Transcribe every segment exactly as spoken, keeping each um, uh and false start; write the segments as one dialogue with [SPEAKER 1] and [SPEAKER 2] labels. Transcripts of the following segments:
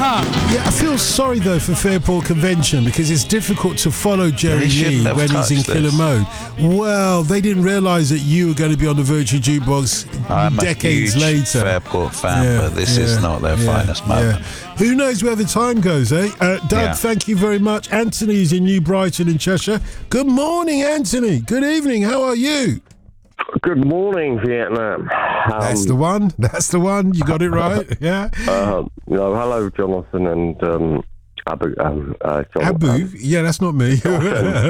[SPEAKER 1] Yeah, I feel sorry though for Fairport Convention because it's difficult to follow Jerry Lee when he's in killer mode. Well, they didn't realise that you were going to be on the Virtual Jukebox
[SPEAKER 2] I'm
[SPEAKER 1] decades
[SPEAKER 2] a huge
[SPEAKER 1] later.
[SPEAKER 2] Fairport fan,
[SPEAKER 1] Yeah,
[SPEAKER 2] but this
[SPEAKER 1] yeah,
[SPEAKER 2] is not their
[SPEAKER 1] yeah,
[SPEAKER 2] finest moment.
[SPEAKER 1] yeah. Who knows where the time goes, eh? Uh, Doug,
[SPEAKER 2] Yeah.
[SPEAKER 1] thank you very much. Anthony's in New Brighton in Cheshire. Good morning, Anthony. Good evening. How are you?
[SPEAKER 3] Good morning, Vietnam. Um,
[SPEAKER 1] That's the one. That's the one. You got it right. Yeah.
[SPEAKER 3] Uh, no, hello, Jonathan and um, Abu. Um, uh, John,
[SPEAKER 1] Abu?
[SPEAKER 3] um,
[SPEAKER 1] Yeah, that's not me.
[SPEAKER 3] John.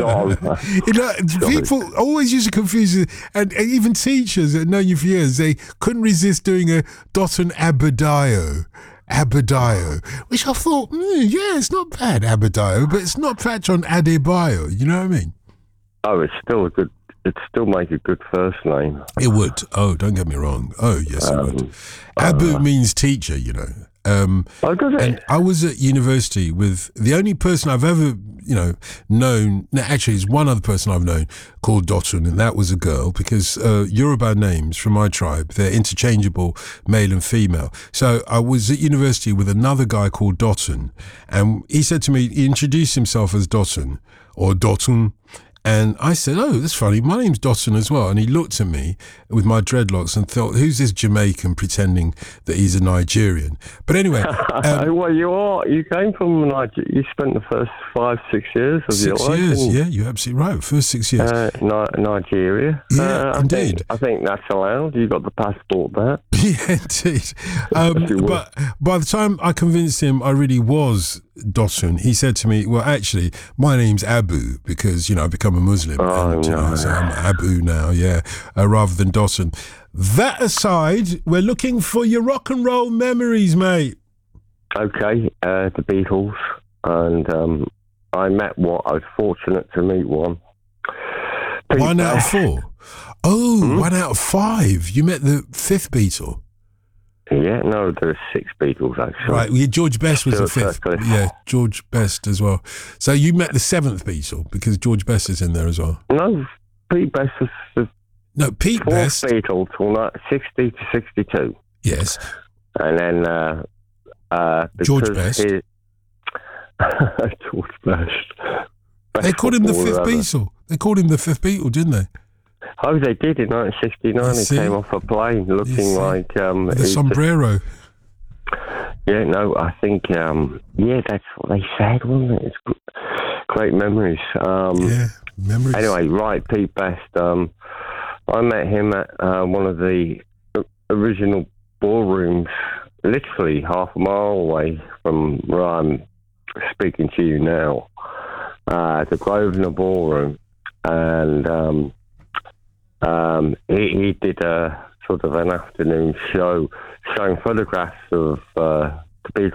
[SPEAKER 1] You know, people always used to confuse it, and, and even teachers that know you for years, they couldn't resist doing a Dotun Abedayo. Abedayo, which I thought, mm, yeah, it's not bad, Abedayo, but it's not patch on Adebayo. You know what I mean?
[SPEAKER 3] Oh, it's still a good. It still make a good first name.
[SPEAKER 1] It would. Oh, don't get me wrong. Oh, yes,
[SPEAKER 3] Um,
[SPEAKER 1] it would. Abu
[SPEAKER 3] uh,
[SPEAKER 1] means teacher, you know. Um,
[SPEAKER 3] oh, does it?
[SPEAKER 1] and I was at university with the only person I've ever, you know, known. No, actually, it's one other person I've known called Dotun, and that was a girl because uh, Yoruba names from my tribe, they're interchangeable, male and female. So I was at university with another guy called Dotun, and he said to me, he introduced himself as Dotun or Dotun. And I said, oh, that's funny. My name's Dotun as well. And he looked at me with my dreadlocks and thought, who's this Jamaican pretending that he's a Nigerian? But anyway. Um,
[SPEAKER 3] well, you are. You came from Nigeria. You spent the first five, six years of your
[SPEAKER 1] six
[SPEAKER 3] life.
[SPEAKER 1] years,
[SPEAKER 3] in,
[SPEAKER 1] yeah, you're absolutely right. First six years.
[SPEAKER 3] Uh, Ni- Nigeria.
[SPEAKER 1] Yeah,
[SPEAKER 3] uh, I
[SPEAKER 1] indeed.
[SPEAKER 3] Think, I think that's allowed. You got the passport there.
[SPEAKER 1] Yeah, indeed. Um, but by the time I convinced him I really was Dotun, he said to me, well, actually, my name's Abu because, you know, I've become a Muslim.
[SPEAKER 3] Oh,
[SPEAKER 1] and, you
[SPEAKER 3] no.
[SPEAKER 1] know, so I'm Abu now, yeah, uh, rather than Dotun. That aside, we're looking for your rock and roll memories, mate.
[SPEAKER 3] Okay, uh, the Beatles. And um, I met one. I was fortunate to meet one. Pete
[SPEAKER 1] One out of
[SPEAKER 3] Best.
[SPEAKER 1] four. Oh,
[SPEAKER 3] Hmm?
[SPEAKER 1] one out of five. You met the fifth Beatle.
[SPEAKER 3] Yeah, no, there are six Beatles, actually.
[SPEAKER 1] Right, well, yeah, George Best was the
[SPEAKER 3] Stuart
[SPEAKER 1] fifth.
[SPEAKER 3] Sutcliffe.
[SPEAKER 1] Yeah, George Best as well. So you met the seventh Beatle because George Best is in there as well.
[SPEAKER 3] No, Pete Best was the
[SPEAKER 1] No, Pete
[SPEAKER 3] fourth
[SPEAKER 1] Best.
[SPEAKER 3] Beatle till like sixty to sixty-two.
[SPEAKER 1] Yes.
[SPEAKER 3] And then... Uh, uh,
[SPEAKER 1] George
[SPEAKER 3] because
[SPEAKER 1] Best.
[SPEAKER 3] he- George Best. Best
[SPEAKER 1] They called him the fifth
[SPEAKER 3] footballer ever.
[SPEAKER 1] Beatle. They called him the fifth Beatle, didn't they?
[SPEAKER 3] Oh, they did in nineteen sixty-nine.
[SPEAKER 1] You
[SPEAKER 3] He
[SPEAKER 1] see?
[SPEAKER 3] came off a plane
[SPEAKER 1] You
[SPEAKER 3] looking
[SPEAKER 1] see?
[SPEAKER 3] like... Um,
[SPEAKER 1] The
[SPEAKER 3] he just-
[SPEAKER 1] sombrero.
[SPEAKER 3] Yeah, no, I think, um, yeah, that's what they said, wasn't it? It's gr- great memories. Um,
[SPEAKER 1] Yeah, memories.
[SPEAKER 3] Anyway, right, Pete Best. Um, I met him at uh, one of the original ballrooms, literally half a mile away from where I'm speaking to you now, uh, the Grosvenor Ballroom. And um, um, he, he did a sort of an afternoon show showing photographs of uh, the